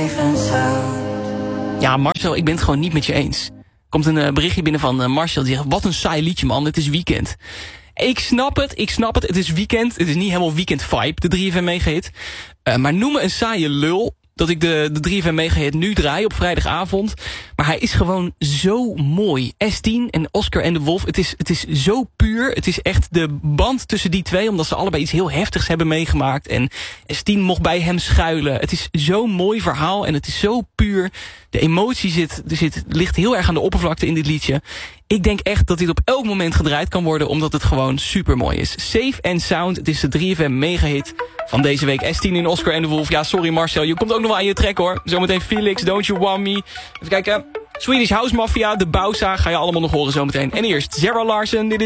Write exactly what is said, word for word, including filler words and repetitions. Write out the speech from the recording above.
safe and sound. Ja, Marcel, ik ben het gewoon niet met je eens. Komt een uh, berichtje binnen van uh, Marcel die zegt: wat een saai liedje, man, het is weekend. Ik snap het, ik snap het, het is weekend. Het is niet helemaal weekend vibe, de drie F M megahit. Uh, maar noem me een saaie lul dat ik de, de drie F M megahit nu draai op vrijdagavond. Maar hij is gewoon zo mooi. S tien en Oscar en de Wolf, het is, het is zo puur. Het is echt de band tussen die twee, omdat ze allebei iets heel heftigs hebben meegemaakt. En S tien mocht bij hem schuilen. Het is zo'n mooi verhaal en het is zo puur. De emotie zit, zit, ligt heel erg aan de oppervlakte in dit liedje. Ik denk echt dat dit op elk moment gedraaid kan worden, omdat het gewoon super mooi is. Safe and Sound, het is de drie F M megahit van deze week. S tien in Oscar en de Wolf. Ja, sorry Marcel, je komt ook nog wel aan je track hoor. Zometeen Felix, Don't You Want Me. Even kijken. Swedish House Mafia, de Bausa, ga je allemaal nog horen zometeen. En eerst Zara Larsson, dit is